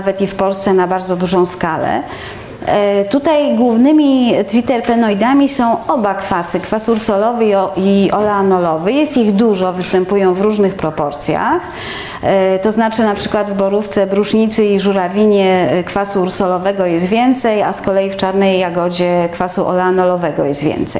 nawet i w Polsce na bardzo dużą skalę. Tutaj głównymi triterpenoidami są oba kwasy, kwas ursolowy i oleanolowy. Jest ich dużo, występują w różnych proporcjach. To znaczy na przykład w borówce, brusznicy i żurawinie kwasu ursolowego jest więcej, a z kolei w czarnej jagodzie kwasu oleanolowego jest więcej.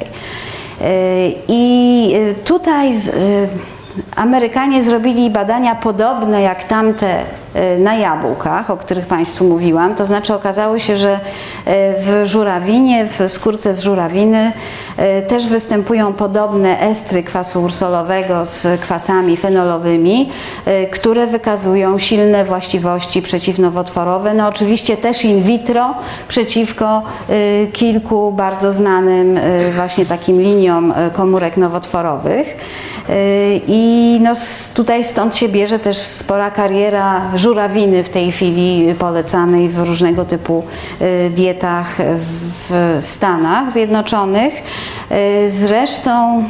I tutaj Amerykanie zrobili badania podobne jak tamte na jabłkach, o których Państwu mówiłam. To znaczy okazało się, że w żurawinie, w skórce z żurawiny też występują podobne estry kwasu ursolowego z kwasami fenolowymi, które wykazują silne właściwości przeciwnowotworowe. No oczywiście też in vitro przeciwko kilku bardzo znanym właśnie takim liniom komórek nowotworowych. I no tutaj stąd się bierze też spora kariera żurawiny w tej chwili polecanej w różnego typu dietach w Stanach Zjednoczonych. Zresztą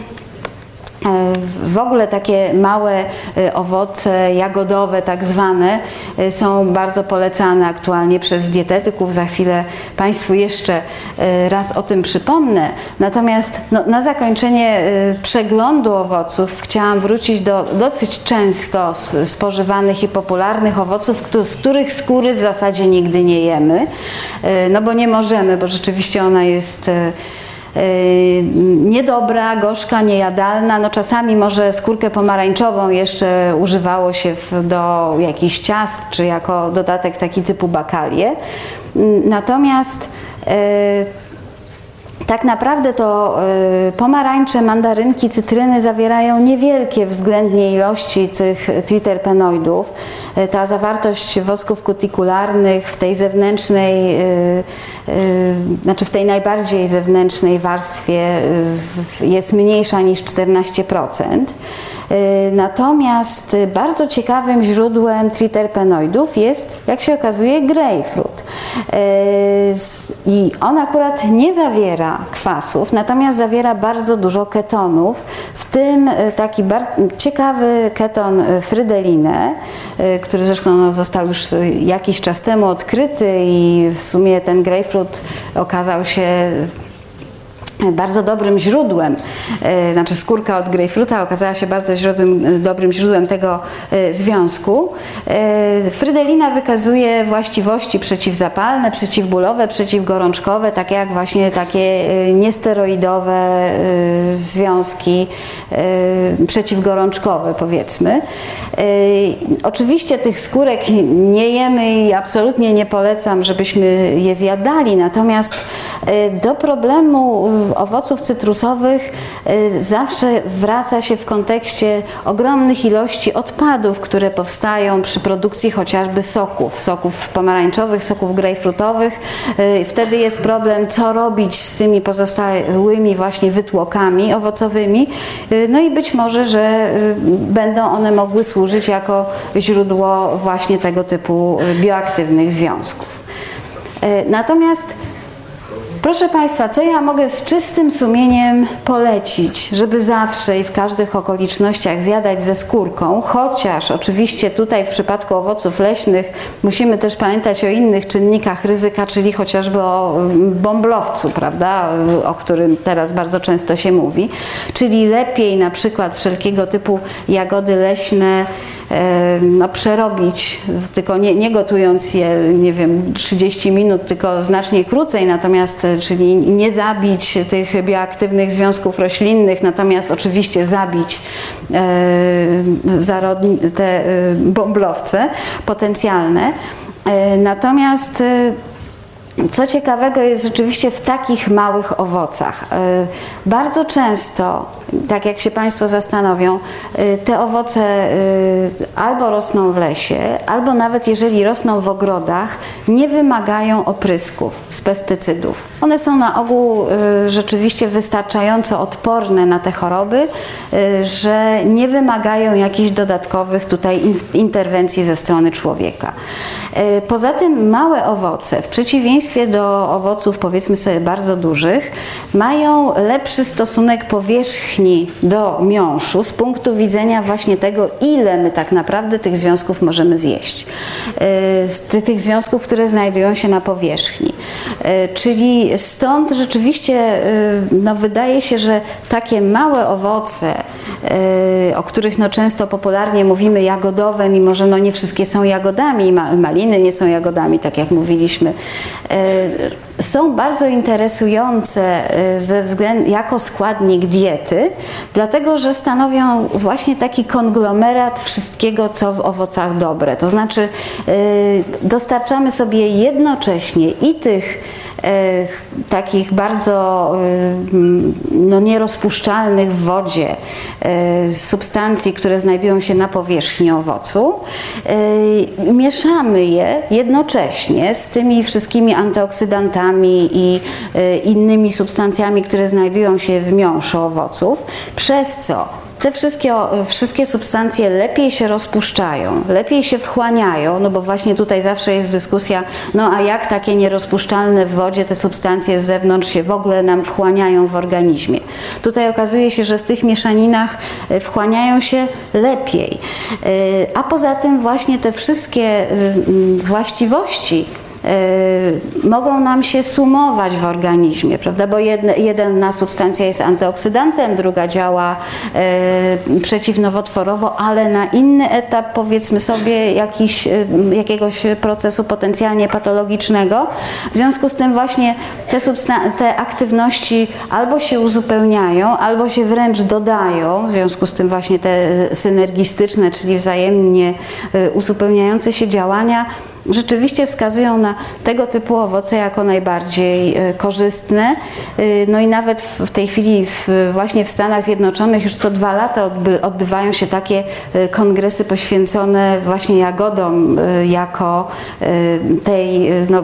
w ogóle takie małe owoce jagodowe tak zwane są bardzo polecane aktualnie przez dietetyków. Za chwilę Państwu jeszcze raz o tym przypomnę. Natomiast no, na zakończenie przeglądu owoców chciałam wrócić do dosyć często spożywanych i popularnych owoców, z których skóry w zasadzie nigdy nie jemy. No bo nie możemy, bo rzeczywiście ona jest niedobra, gorzka, niejadalna. No czasami może skórkę pomarańczową jeszcze używało się do jakichś ciast, czy jako dodatek taki typu bakalie. Natomiast tak naprawdę to pomarańcze, mandarynki, cytryny zawierają niewielkie względnie ilości tych triterpenoidów. Ta zawartość wosków kutikularnych w tej zewnętrznej, znaczy w tej najbardziej zewnętrznej warstwie jest mniejsza niż 14%. Natomiast bardzo ciekawym źródłem triterpenoidów jest, jak się okazuje, grejpfrut. I on akurat nie zawiera kwasów, natomiast zawiera bardzo dużo ketonów, w tym taki ciekawy keton frydelinę, który zresztą został już jakiś czas temu odkryty i w sumie ten grejpfrut okazał się bardzo dobrym źródłem, znaczy skórka od grejpfruta okazała się bardzo dobrym źródłem tego związku. Frydelina wykazuje właściwości przeciwzapalne, przeciwbólowe, przeciwgorączkowe, tak jak właśnie takie niesteroidowe związki przeciwgorączkowe, powiedzmy. Oczywiście tych skórek nie jemy i absolutnie nie polecam, żebyśmy je zjadali, natomiast do problemu owoców cytrusowych zawsze wraca się w kontekście ogromnych ilości odpadów, które powstają przy produkcji chociażby soków pomarańczowych, soków grejpfrutowych. Wtedy jest problem, co robić z tymi pozostałymi właśnie wytłokami owocowymi. No i być może, że będą one mogły służyć jako źródło właśnie tego typu bioaktywnych związków. Natomiast proszę Państwa, co ja mogę z czystym sumieniem polecić, żeby zawsze i w każdych okolicznościach zjadać ze skórką, chociaż oczywiście tutaj w przypadku owoców leśnych musimy też pamiętać o innych czynnikach ryzyka, czyli chociażby o bąblowcu, prawda, o którym teraz bardzo często się mówi, czyli lepiej na przykład wszelkiego typu jagody leśne no, przerobić, tylko nie gotując je, nie wiem, 30 minut, tylko znacznie krócej, natomiast, czyli nie zabić tych bioaktywnych związków roślinnych, natomiast oczywiście zabić te bąblowce potencjalne. Natomiast co ciekawego jest rzeczywiście w takich małych owocach. Bardzo często, tak jak się Państwo zastanowią, te owoce albo rosną w lesie, albo nawet jeżeli rosną w ogrodach, nie wymagają oprysków z pestycydów. One są na ogół rzeczywiście wystarczająco odporne na te choroby, że nie wymagają jakichś dodatkowych tutaj interwencji ze strony człowieka. Poza tym małe owoce, w przeciwieństwie przeciwieństwie do owoców, powiedzmy sobie, bardzo dużych, mają lepszy stosunek powierzchni do miąższu z punktu widzenia właśnie tego, ile my tak naprawdę tych związków możemy zjeść. Tych związków, które znajdują się na powierzchni. Czyli stąd rzeczywiście no, wydaje się, że takie małe owoce, o których no, często popularnie mówimy jagodowe, mimo że no, nie wszystkie są jagodami, maliny nie są jagodami, tak jak mówiliśmy, są bardzo interesujące jako składnik diety, dlatego że stanowią właśnie taki konglomerat wszystkiego, co w owocach dobre. To znaczy dostarczamy sobie jednocześnie i tych takich bardzo no, nierozpuszczalnych w wodzie substancji, które znajdują się na powierzchni owocu. Mieszamy je jednocześnie z tymi wszystkimi antyoksydantami i innymi substancjami, które znajdują się w miąższu owoców, przez co te wszystkie substancje lepiej się rozpuszczają, lepiej się wchłaniają, no bo właśnie tutaj zawsze jest dyskusja, no a jak takie nierozpuszczalne w wodzie te substancje z zewnątrz się w ogóle nam wchłaniają w organizmie. Tutaj okazuje się, że w tych mieszaninach wchłaniają się lepiej, a poza tym właśnie te wszystkie właściwości mogą nam się sumować w organizmie, prawda? Bo jedna substancja jest antyoksydantem, druga działa przeciwnowotworowo, ale na inny etap, powiedzmy sobie, jakiegoś procesu potencjalnie patologicznego. W związku z tym właśnie te aktywności albo się uzupełniają, albo się wręcz dodają, w związku z tym właśnie te synergistyczne, czyli wzajemnie uzupełniające się działania rzeczywiście wskazują na tego typu owoce jako najbardziej korzystne. No i nawet w tej chwili właśnie w Stanach Zjednoczonych już co 2 lata odbywają się takie kongresy poświęcone właśnie jagodom jako tej no,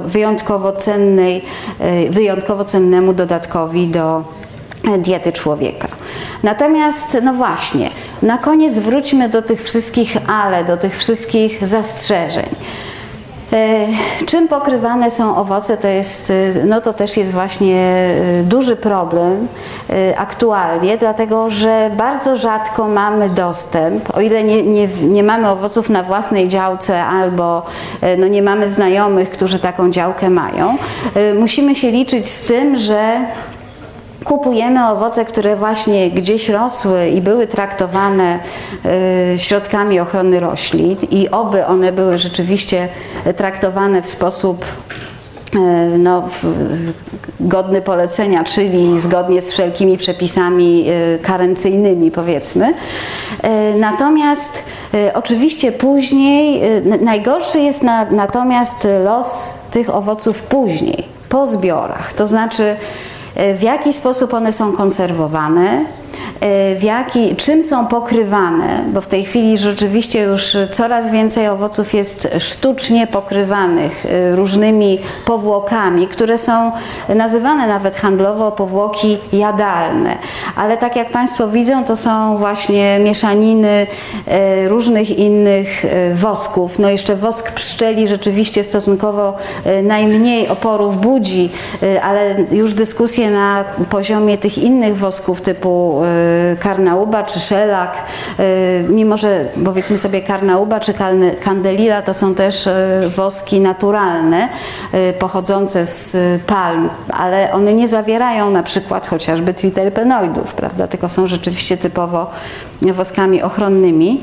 wyjątkowo cennemu dodatkowi do diety człowieka. Natomiast, no właśnie, na koniec wróćmy do tych wszystkich do tych wszystkich zastrzeżeń. Czym pokrywane są owoce, to też jest właśnie duży problem aktualnie, dlatego że bardzo rzadko mamy dostęp, o ile nie mamy owoców na własnej działce albo no nie mamy znajomych, którzy taką działkę mają, musimy się liczyć z tym, że kupujemy owoce, które właśnie gdzieś rosły i były traktowane środkami ochrony roślin i oby one były rzeczywiście traktowane w sposób no, godny polecenia, czyli zgodnie z wszelkimi przepisami karencyjnymi, powiedzmy. Natomiast oczywiście później, najgorszy jest natomiast los tych owoców później, po zbiorach, to znaczy w jaki sposób one są konserwowane, czym są pokrywane, bo w tej chwili rzeczywiście już coraz więcej owoców jest sztucznie pokrywanych różnymi powłokami, które są nazywane nawet handlowo powłoki jadalne. Ale tak jak Państwo widzą, to są właśnie mieszaniny różnych innych wosków. No jeszcze wosk pszczeli rzeczywiście stosunkowo najmniej oporów budzi, ale już dyskusje na poziomie tych innych wosków typu karnauba czy szelak, mimo że powiedzmy sobie karnauba czy candelilla to są też woski naturalne, pochodzące z palm, ale one nie zawierają na przykład chociażby triterpenoidów, prawda, tylko są rzeczywiście typowo woskami ochronnymi.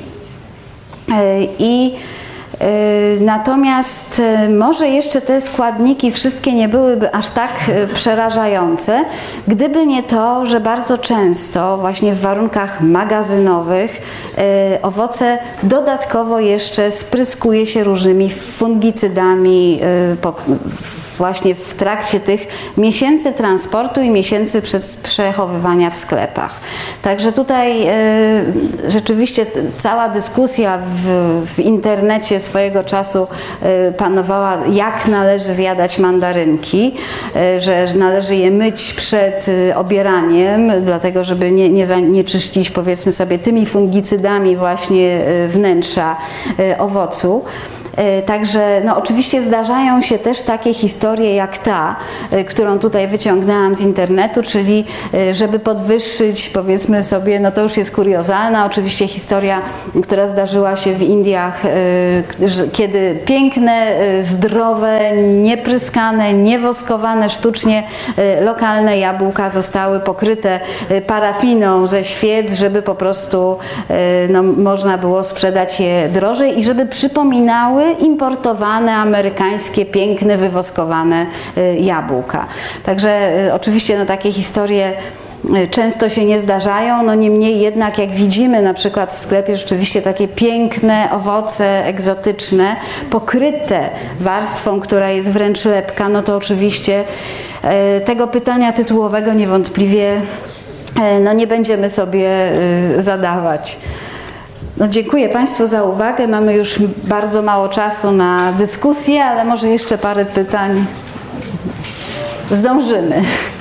Natomiast może jeszcze te składniki wszystkie nie byłyby aż tak przerażające, gdyby nie to, że bardzo często właśnie w warunkach magazynowych owoce dodatkowo jeszcze spryskuje się różnymi fungicydami właśnie w trakcie tych miesięcy transportu i miesięcy przechowywania w sklepach. Także tutaj rzeczywiście cała dyskusja w internecie swojego czasu panowała, jak należy zjadać mandarynki, że należy je myć przed obieraniem, dlatego żeby nie zanieczyścić, powiedzmy sobie, tymi fungicydami właśnie wnętrza owocu. Także no, oczywiście zdarzają się też takie historie jak ta, którą tutaj wyciągnęłam z internetu, czyli żeby podwyższyć, powiedzmy sobie, no to już jest kuriozalna, oczywiście historia, która zdarzyła się w Indiach, kiedy piękne, zdrowe, niepryskane, niewoskowane sztucznie lokalne jabłka zostały pokryte parafiną ze świec, żeby po prostu no, można było sprzedać je drożej i żeby przypominały importowane, amerykańskie, piękne, wywoskowane jabłka. Także oczywiście no, takie historie często się nie zdarzają, no niemniej jednak jak widzimy na przykład w sklepie rzeczywiście takie piękne owoce egzotyczne, pokryte warstwą, która jest wręcz lepka, no to oczywiście tego pytania tytułowego niewątpliwie no nie będziemy sobie zadawać. No, dziękuję Państwu za uwagę. Mamy już bardzo mało czasu na dyskusję, ale może jeszcze parę pytań zdążymy.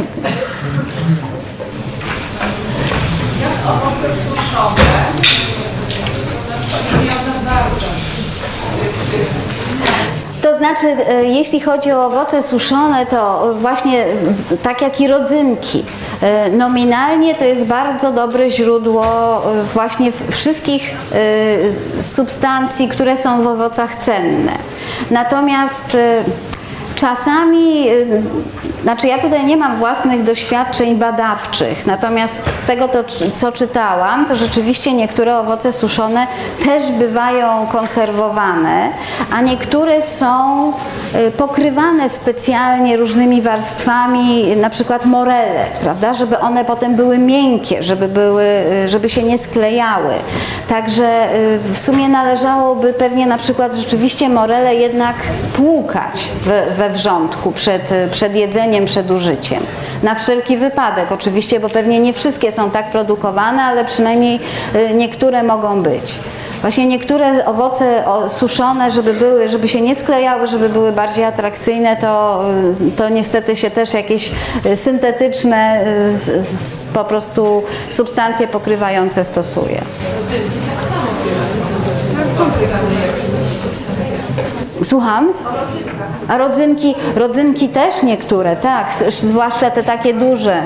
Jak owoce suszone nie wartość? To znaczy, jeśli chodzi o owoce suszone, to właśnie tak jak i rodzynki. Nominalnie to jest bardzo dobre źródło właśnie wszystkich substancji, które są w owocach cenne. Natomiast czasami, znaczy ja tutaj nie mam własnych doświadczeń badawczych, natomiast z tego, co czytałam, to rzeczywiście niektóre owoce suszone też bywają konserwowane, a niektóre są pokrywane specjalnie różnymi warstwami, na przykład morele, prawda, żeby one potem były miękkie, żeby się nie sklejały. Także w sumie należałoby pewnie na przykład rzeczywiście morele jednak płukać we wrzątku przed jedzeniem, przed użyciem. Na wszelki wypadek oczywiście, bo pewnie nie wszystkie są tak produkowane, ale przynajmniej niektóre mogą być. Właśnie niektóre owoce suszone, żeby się nie sklejały, żeby były bardziej atrakcyjne, to niestety się też jakieś syntetyczne po prostu substancje pokrywające stosuje. Słucham? A rodzynki też niektóre, tak, zwłaszcza te takie duże.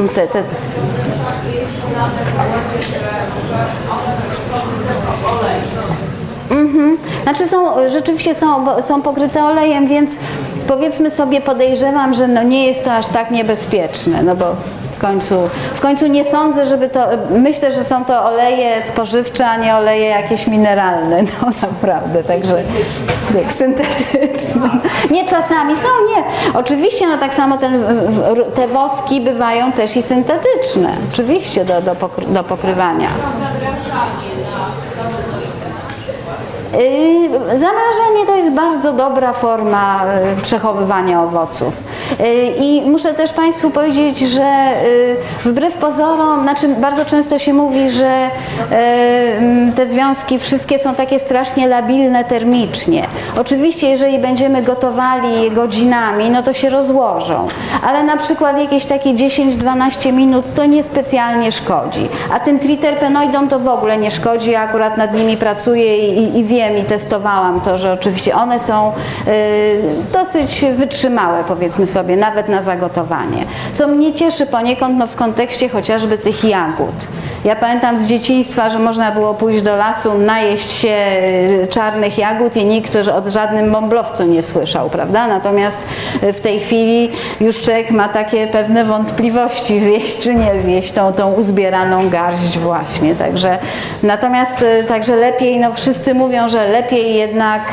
Znaczy rzeczywiście są pokryte olejem, więc powiedzmy sobie, podejrzewam, że no nie jest to aż tak niebezpieczne, no bo w końcu nie sądzę, myślę, że są to oleje spożywcze, a nie oleje jakieś mineralne, no naprawdę, także syntetyczne. Nie, czasami są, nie. Oczywiście, no tak samo te woski bywają też i syntetyczne, oczywiście do pokrywania. Zamrażanie to jest bardzo dobra forma przechowywania owoców. I muszę też Państwu powiedzieć, że wbrew pozorom, znaczy bardzo często się mówi, że te związki wszystkie są takie strasznie labilne termicznie. Oczywiście, jeżeli będziemy gotowali je godzinami, no to się rozłożą, ale na przykład jakieś takie 10-12 minut to niespecjalnie szkodzi. A tym triterpenoidom to w ogóle nie szkodzi, ja akurat nad nimi pracuję i wiem i testowałam to, że oczywiście one są dosyć wytrzymałe, powiedzmy sobie, nawet na zagotowanie. Co mnie cieszy poniekąd w kontekście chociażby tych jagód. Ja pamiętam z dzieciństwa, że można było pójść do lasu, najeść się czarnych jagód i nikt o żadnym bąblowcu nie słyszał, prawda? Natomiast w tej chwili już człowiek ma takie pewne wątpliwości, zjeść czy nie zjeść tą uzbieraną garść właśnie. Także lepiej, no wszyscy mówią, że lepiej jednak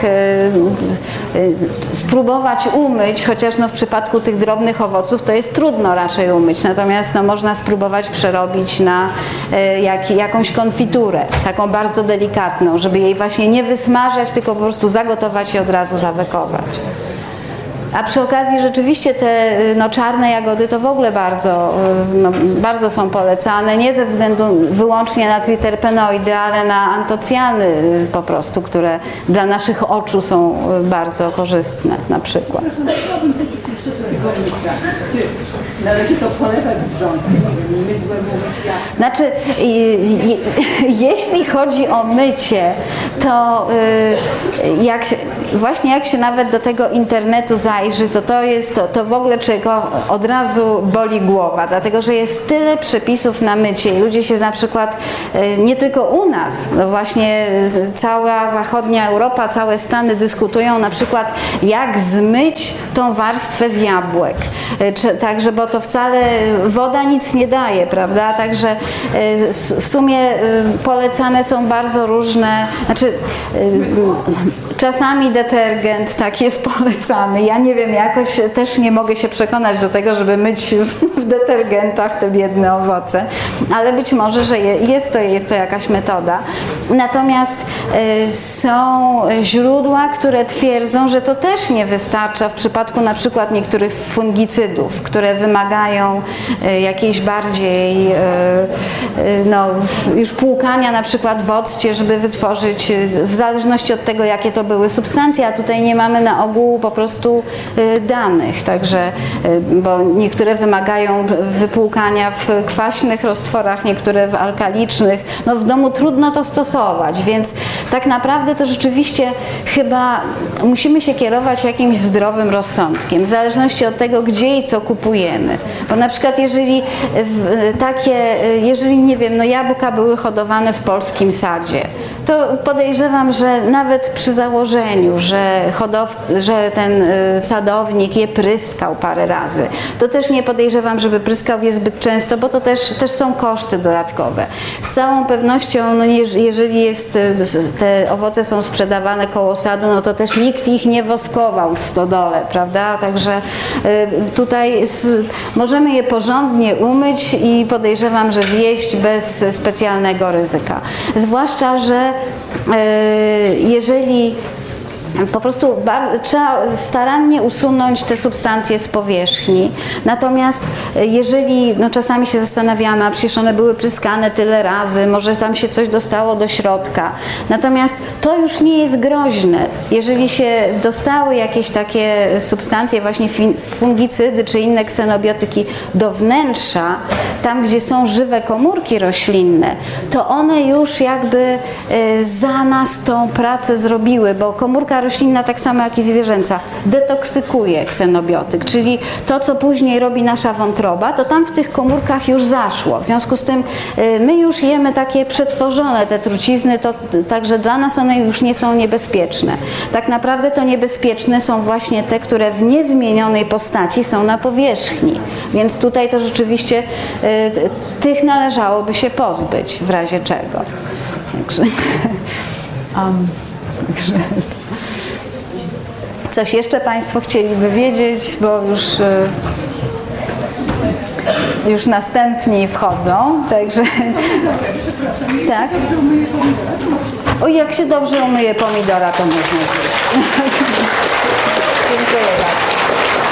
spróbować umyć, chociaż w przypadku tych drobnych owoców to jest trudno raczej umyć, natomiast można spróbować przerobić na jakąś konfiturę, taką bardzo delikatną, żeby jej właśnie nie wysmażać, tylko po prostu zagotować i od razu zawekować. A przy okazji rzeczywiście te czarne jagody to w ogóle bardzo są polecane, nie ze względu wyłącznie na triterpenoidy, ale na antocjany po prostu, które dla naszych oczu są bardzo korzystne na przykład. Należy to polewać wrzątkiem, mydłem umycia. Znaczy, jeśli chodzi o mycie, to właśnie jak się nawet do tego internetu zajrzy, to jest to w ogóle czego od razu boli głowa, dlatego że jest tyle przepisów na mycie i ludzie się na przykład, nie tylko u nas, no właśnie cała zachodnia Europa, całe Stany dyskutują na przykład jak zmyć tą warstwę z jabłek, także, bo to wcale woda nic nie daje, prawda, także w sumie polecane są bardzo różne, znaczy czasami detergent tak jest polecany. Ja nie wiem, jakoś też nie mogę się przekonać do tego, żeby myć w detergentach te biedne owoce, ale być może, że jest to jakaś metoda. Natomiast są źródła, które twierdzą, że to też nie wystarcza w przypadku na przykład niektórych fungicydów, które wymagają jakiejś bardziej no, już płukania na przykład w occie, żeby wytworzyć, w zależności od tego, jakie to były substancje, a tutaj nie mamy na ogół po prostu danych, także, bo niektóre wymagają wypłukania w kwaśnych roztworach, niektóre w alkalicznych. No w domu trudno to stosować, więc tak naprawdę to rzeczywiście chyba musimy się kierować jakimś zdrowym rozsądkiem, w zależności od tego, gdzie i co kupujemy. Bo na przykład jeżeli nie wiem, no jabłka były hodowane w polskim sadzie, to podejrzewam, że nawet przy założeniu, że ten sadownik je pryskał parę razy, to też nie podejrzewam, żeby pryskał je zbyt często, bo to też są koszty dodatkowe. Z całą pewnością, no jeżeli te owoce są sprzedawane koło sadu, no to też nikt ich nie woskował w stodole, prawda? Także tutaj możemy je porządnie umyć i podejrzewam, że zjeść bez specjalnego ryzyka. Zwłaszcza, że jeżeli po prostu trzeba starannie usunąć te substancje z powierzchni. Natomiast jeżeli, no czasami się zastanawiamy, a przecież one były pryskane tyle razy, może tam się coś dostało do środka. Natomiast to już nie jest groźne. Jeżeli się dostały jakieś takie substancje, właśnie fungicydy czy inne ksenobiotyki do wnętrza, tam gdzie są żywe komórki roślinne, to one już jakby za nas tą pracę zrobiły, bo komórka roślinna, tak samo jak i zwierzęca, detoksykuje ksenobiotyk, czyli to, co później robi nasza wątroba, to tam w tych komórkach już zaszło. W związku z tym my już jemy takie przetworzone te trucizny, także dla nas one już nie są niebezpieczne. Tak naprawdę to niebezpieczne są właśnie te, które w niezmienionej postaci są na powierzchni. Więc tutaj to rzeczywiście tych należałoby się pozbyć w razie czego. Także... Coś jeszcze Państwo chcieliby wiedzieć, bo już następni wchodzą, także tak. O, jak się dobrze umyje pomidora, to można. Dziękuję bardzo.